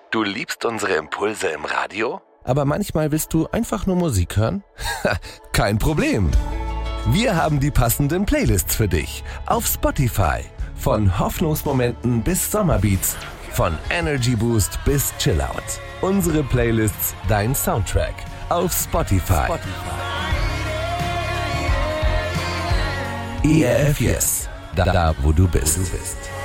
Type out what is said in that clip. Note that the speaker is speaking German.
Du liebst unsere Impulse im Radio? Aber manchmal willst du einfach nur Musik hören? Kein Problem. Wir haben die passenden Playlists für dich auf Spotify. Von Hoffnungsmomenten bis Sommerbeats, von Energy Boost bis Chillout. Unsere Playlists, dein Soundtrack auf Spotify. ERF Yes, da wo du bist.